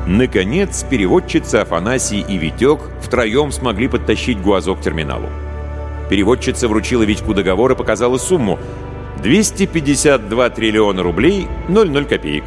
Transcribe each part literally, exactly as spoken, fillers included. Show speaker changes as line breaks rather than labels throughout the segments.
Наконец, переводчица Афанасий и Витек втроем смогли подтащить Гуазо к терминалу. Переводчица вручила Витьку договор и показала сумму — двести пятьдесят два триллиона рублей ноль ноль копеек.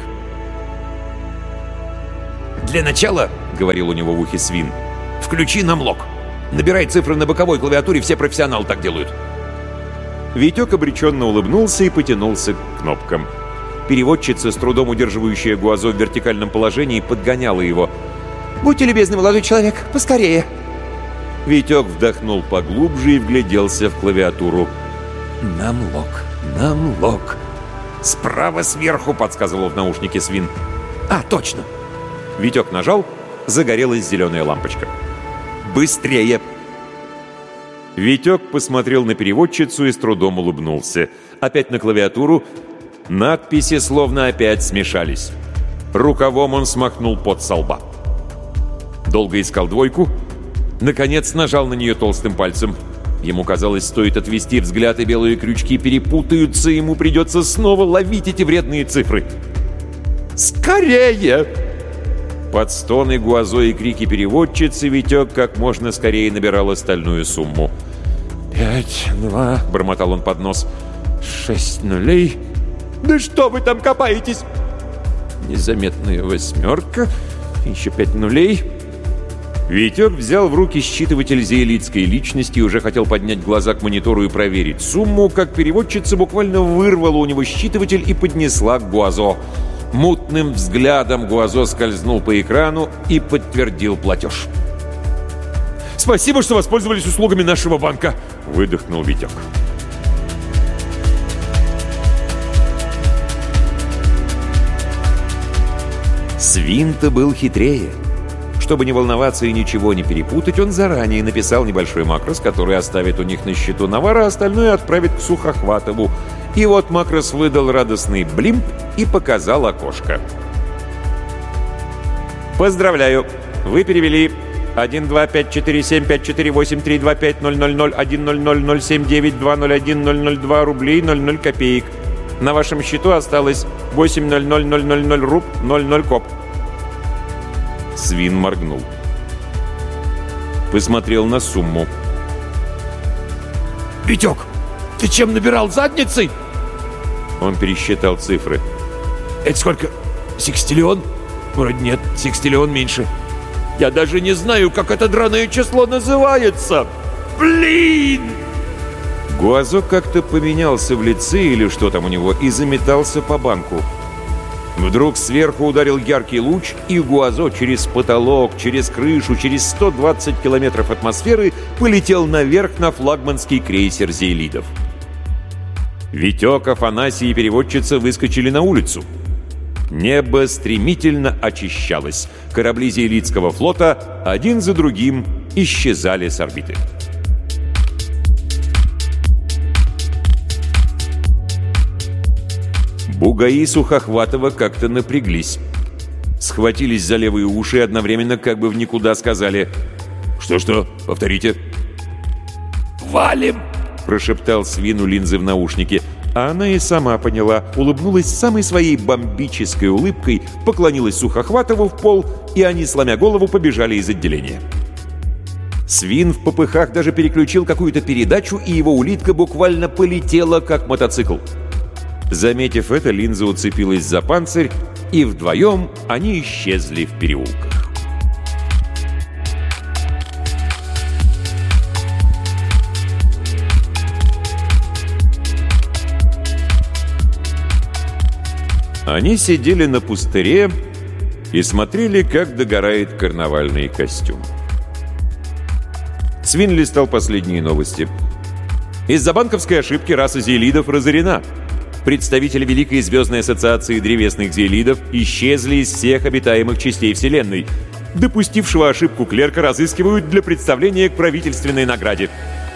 «Для начала, — говорил у него в ухе Свин, — включи нам лог. Набирай цифры на боковой клавиатуре, все профессионалы так делают».
Витек обреченно улыбнулся и потянулся к кнопкам. Переводчица, с трудом удерживающая Гуазо в вертикальном положении, подгоняла его.
«Будьте любезны, молодой человек, поскорее!»
Витек вдохнул поглубже и вгляделся в клавиатуру.
«Нам лог, нам лог.
Справа сверху!» — подсказывал в наушнике Свин.
«А, точно!»
Витек нажал, загорелась зеленая лампочка.
«Быстрее!»
Витек посмотрел на переводчицу и с трудом улыбнулся. Опять на клавиатуру. Надписи словно опять смешались. Рукавом он смахнул пот со лба. Долго искал двойку. Наконец нажал на нее толстым пальцем. Ему казалось, стоит отвести взгляд, и белые крючки перепутаются, ему придется снова ловить эти вредные цифры.
«Скорее!»
Под стоны Гуазо и крики переводчицы Витек как можно скорее набирал остальную сумму.
«Пять, два...»
— бормотал он под нос. «Шесть нулей...»
«Да что вы там копаетесь?»
Незаметная восьмерка. Еще пять нулей. Витек взял в руки считыватель зейлитской личности и уже хотел поднять глаза к монитору и проверить сумму, как переводчица буквально вырвала у него считыватель и поднесла к Гуазо. Мутным взглядом Гуазо скользнул по экрану и подтвердил платеж.
«Спасибо, что воспользовались услугами нашего банка!» —
выдохнул Витек. Свин-то был хитрее. Чтобы не волноваться и ничего не перепутать, он заранее написал небольшой макрос, который оставит у них на счету навара, а остальное отправит к Сухохватову. И вот макрос выдал радостный блимп и показал окошко. «Поздравляю! Вы перевели один два пять четыре семь пять четыре восемь три два пять ноль ноль ноль один ноль ноль ноль семь девять два ноль один ноль ноль два рублей ноль ноль копеек. На вашем счету осталось восемь ноль ноль ноль ноль ноль руб ноль ноль коп». Свин моргнул. Посмотрел на сумму.
«Витек, ты чем набирал, задницей?»
Он пересчитал цифры.
«Это сколько? Секстиллион? Вроде нет, секстиллион меньше. Я даже не знаю, как это драное число называется. Блин!»
Гуазо как-то поменялся в лице или что там у него и заметался по банку. Вдруг сверху ударил яркий луч, и Гуазо через потолок, через крышу, через сто двадцать километров атмосферы полетел наверх на флагманский крейсер зейлидов. Витек, Афанасий и переводчица выскочили на улицу. Небо стремительно очищалось. Корабли зейлидского флота один за другим исчезали с орбиты. Бугаи Сухохватова как-то напряглись. Схватились за левые уши и одновременно как бы в никуда сказали: «Что-что? Повторите».
«Валим!»
— прошептал Свину линзы в наушнике. А она и сама поняла, улыбнулась самой своей бомбической улыбкой, поклонилась Сухохватову в пол, и они, сломя голову, побежали из отделения. Свин в попыхах даже переключил какую-то передачу, и его улитка буквально полетела, как мотоцикл. Заметив это, линза уцепилась за панцирь, и вдвоем они исчезли в переулках. Они сидели на пустыре и смотрели, как догорает карнавальный костюм. Свин листал последние новости. Из-за банковской ошибки раса зейлидов разорена. Представители Великой Звездной Ассоциации Древесных Зейлидов исчезли из всех обитаемых частей Вселенной. Допустившего ошибку клерка разыскивают для представления к правительственной награде.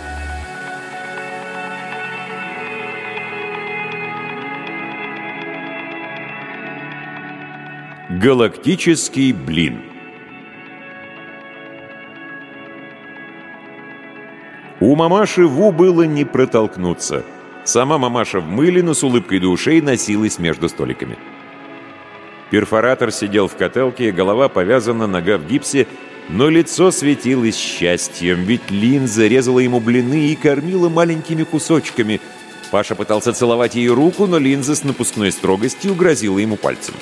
Галактический блин. У мамаши Ву было не протолкнуться. Сама мамаша в мыле, но с улыбкой до ушей носилась между столиками. Перфоратор сидел в котелке, голова повязана, нога в гипсе, но лицо светилось счастьем, ведь Линза резала ему блины и кормила маленькими кусочками. Паша пытался целовать ей руку, но Линза с напускной строгостью грозила ему пальцем.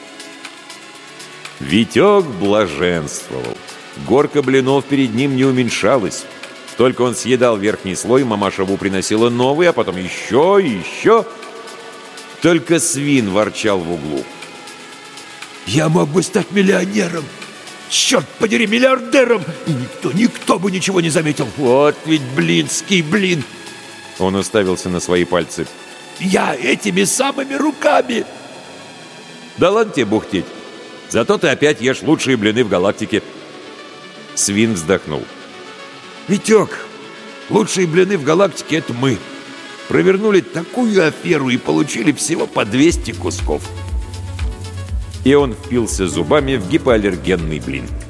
Витек блаженствовал. Горка блинов перед ним не уменьшалась. Только он съедал верхний слой, мамаша Ву приносила новый, а потом еще и еще. Только свин ворчал в углу.
«Я мог бы стать миллионером! Черт подери, миллиардером! И никто, никто бы ничего не заметил! Вот ведь блинский блин!»
Он уставился на свои пальцы.
«Я этими самыми руками!»
«Да ладно тебе бухтеть! Зато ты опять ешь лучшие блины в галактике!» Свин вздохнул.
«Витек, лучшие блины в галактике — это мы! Провернули такую аферу и получили всего по двести кусков!»
И он впился зубами в гипоаллергенный блин.